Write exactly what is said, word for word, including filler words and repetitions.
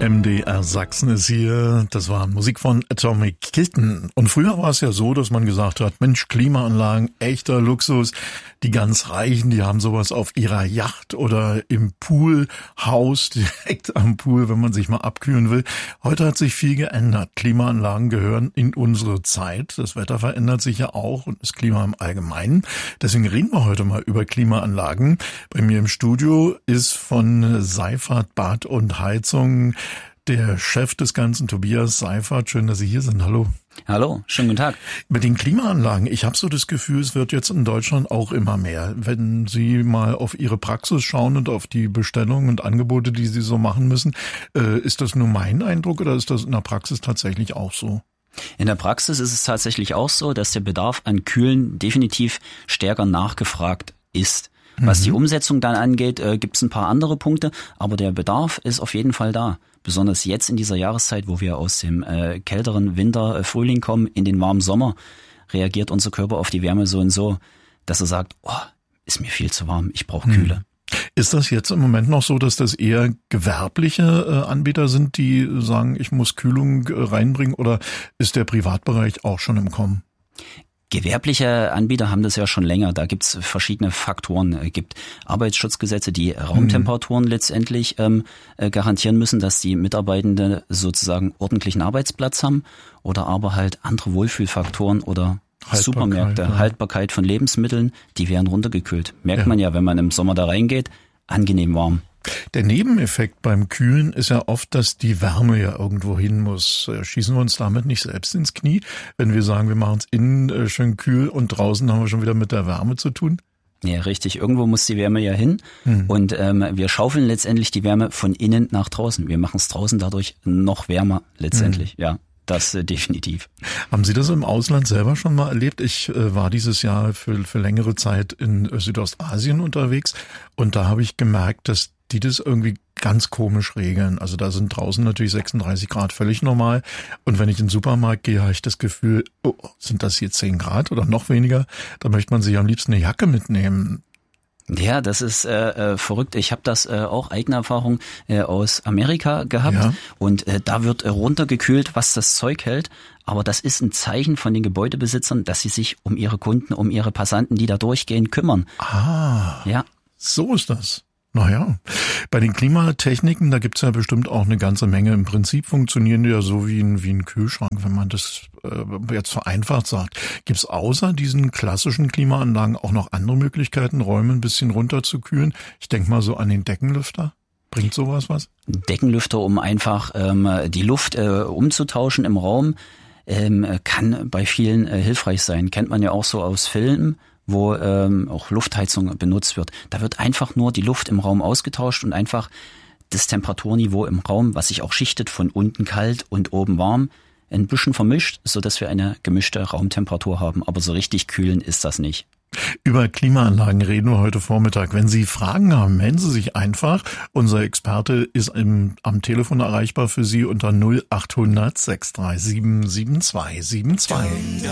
M D R Sachsen ist hier. Das war Musik von Atomic Kitten. Und früher war es ja so, dass man gesagt hat, Mensch, Klimaanlagen, echter Luxus. Die ganz Reichen, die haben sowas auf ihrer Yacht oder im Poolhaus, direkt am Pool, wenn man sich mal abkühlen will. Heute hat sich viel geändert. Klimaanlagen gehören in unsere Zeit. Das Wetter verändert sich ja auch und das Klima im Allgemeinen. Deswegen reden wir heute mal über Klimaanlagen. Bei mir im Studio ist von Seifert Bad und Heizung der Chef des Ganzen, Tobias Seifert. Schön, dass Sie hier sind. Hallo. Hallo, schönen guten Tag. Mit den Klimaanlagen, ich habe so das Gefühl, es wird jetzt in Deutschland auch immer mehr. Wenn Sie mal auf Ihre Praxis schauen und auf die Bestellungen und Angebote, die Sie so machen müssen, äh, ist das nur mein Eindruck oder ist das in der Praxis tatsächlich auch so? In der Praxis ist es tatsächlich auch so, dass der Bedarf an Kühlen definitiv stärker nachgefragt ist. Was mhm. die Umsetzung dann angeht, äh, gibt es ein paar andere Punkte, aber der Bedarf ist auf jeden Fall da. Besonders jetzt in dieser Jahreszeit, wo wir aus dem äh, kälteren Winter, äh, Frühling kommen, in den warmen Sommer, reagiert unser Körper auf die Wärme so und so, dass er sagt, oh, ist mir viel zu warm, ich brauche Kühle. Mhm. Ist das jetzt im Moment noch so, dass das eher gewerbliche äh, Anbieter sind, die sagen, ich muss Kühlung äh, reinbringen, oder ist der Privatbereich auch schon im Kommen? Gewerbliche Anbieter haben das ja schon länger. Da gibt's verschiedene Faktoren. Es gibt Arbeitsschutzgesetze, die Raumtemperaturen mhm. letztendlich ähm, garantieren müssen, dass die Mitarbeitenden sozusagen ordentlichen Arbeitsplatz haben, oder aber halt andere Wohlfühlfaktoren oder Haltbarkeit, Supermärkte, ja. Haltbarkeit von Lebensmitteln, die werden runtergekühlt. Merkt ja. man ja, wenn man im Sommer da reingeht, angenehm warm. Der Nebeneffekt beim Kühlen ist ja oft, dass die Wärme ja irgendwo hin muss. Schießen wir uns damit nicht selbst ins Knie, wenn wir sagen, wir machen es innen schön kühl und draußen haben wir schon wieder mit der Wärme zu tun? Ja, richtig. Irgendwo muss die Wärme ja hin. Hm. Und ähm, wir schaufeln letztendlich die Wärme von innen nach draußen. Wir machen es draußen dadurch noch wärmer letztendlich, hm. ja. Das äh, definitiv. Haben Sie das im Ausland selber schon mal erlebt? Ich äh, war dieses Jahr für, für längere Zeit in äh, Südostasien unterwegs und da habe ich gemerkt, dass die das irgendwie ganz komisch regeln. Also da sind draußen natürlich sechsunddreißig Grad völlig normal. Und wenn ich in den Supermarkt gehe, habe ich das Gefühl, oh, sind das hier zehn Grad oder noch weniger? Da möchte man sich am liebsten eine Jacke mitnehmen. Ja, das ist äh, verrückt. Ich habe das äh, auch eigene Erfahrung äh, aus Amerika gehabt. Ja. Und äh, da wird äh, runtergekühlt, was das Zeug hält. Aber das ist ein Zeichen von den Gebäudebesitzern, dass sie sich um ihre Kunden, um ihre Passanten, die da durchgehen, kümmern. Ah, ja, so ist das. Naja, bei den Klimatechniken, da gibt's ja bestimmt auch eine ganze Menge. Im Prinzip funktionieren die ja so wie ein, wie ein Kühlschrank, wenn man das äh, jetzt vereinfacht sagt. Gibt's außer diesen klassischen Klimaanlagen auch noch andere Möglichkeiten, Räume ein bisschen runterzukühlen? Ich denke mal so an den Deckenlüfter. Bringt sowas was? Deckenlüfter, um einfach ähm, die Luft äh, umzutauschen im Raum, ähm, kann bei vielen äh, hilfreich sein. Kennt man ja auch so aus Filmen, wo ähm, auch Luftheizung benutzt wird. Da wird einfach nur die Luft im Raum ausgetauscht und einfach das Temperaturniveau im Raum, was sich auch schichtet, von unten kalt und oben warm, ein bisschen vermischt, so dass wir eine gemischte Raumtemperatur haben. Aber so richtig kühlen ist das nicht. Über Klimaanlagen reden wir heute Vormittag. Wenn Sie Fragen haben, melden Sie sich einfach. Unser Experte ist im, am Telefon erreichbar für Sie unter null achthundert sechs drei sieben sieben zwei sieben zwei.